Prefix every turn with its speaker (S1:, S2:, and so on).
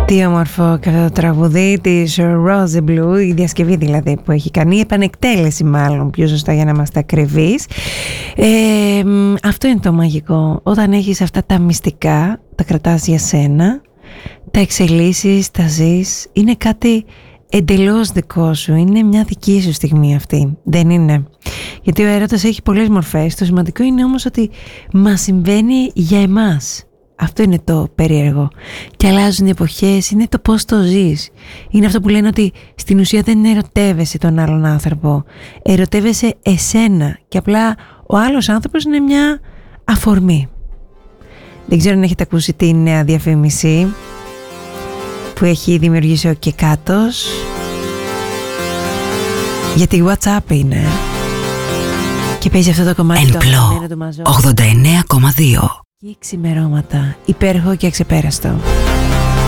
S1: Τι όμορφο και αυτό το τραγουδί της Rose Blue, η διασκευή δηλαδή που έχει κάνει, η επανεκτέλεση μάλλον πιο σωστά για να είμαστε ακριβείς. Αυτό είναι το μαγικό, όταν έχεις αυτά τα μυστικά, τα κρατάς για σένα, τα εξελίσσεις, τα ζεις, είναι κάτι εντελώς δικό σου, είναι μια δική σου στιγμή αυτή, δεν είναι? Γιατί ο έρωτας έχει πολλές μορφές, το σημαντικό είναι όμως ότι μας συμβαίνει για εμάς. Αυτό είναι το περίεργο. Και αλλάζουν οι εποχές, είναι το πώς το ζεις. Είναι αυτό που λένε ότι στην ουσία δεν ερωτεύεσαι τον άλλον άνθρωπο. Ερωτεύεσαι εσένα και απλά ο άλλος άνθρωπος είναι μια αφορμή. Δεν ξέρω αν έχετε ακούσει τη νέα διαφήμιση που έχει δημιουργήσει ο Κεκάτος. Γιατί WhatsApp είναι. Και παίζει αυτό το κομμάτι
S2: Εν πλώ 89,2.
S1: Και ξημερώματα, υπέροχο και αξεπέραστο.